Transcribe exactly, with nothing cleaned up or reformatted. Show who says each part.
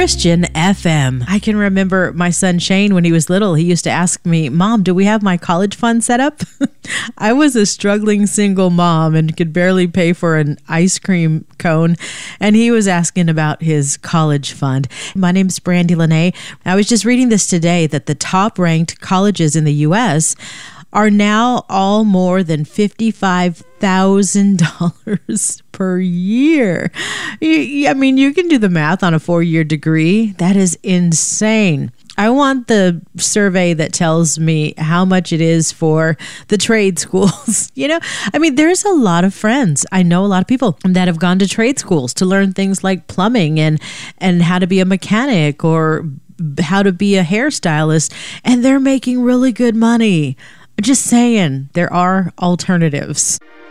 Speaker 1: Christian F M. I can remember my son Shane when he was little. He used to ask me, Mom, do we have my college fund set up? I was a struggling single mom and could barely pay for an ice cream cone. And he was asking about his college fund. My name is Brandy Lene. I was just reading this today that the top ranked colleges in the U S are now all more than fifty-five thousand dollars per year. You, I mean, you can do the math on a four-year degree. That is insane. I want the survey that tells me how much it is for the trade schools. You know, I mean, there's a lot of friends. I know a lot of people that have gone to trade schools to learn things like plumbing and, and how to be a mechanic or how to be a hairstylist, and they're making really good money. Just saying, there are alternatives.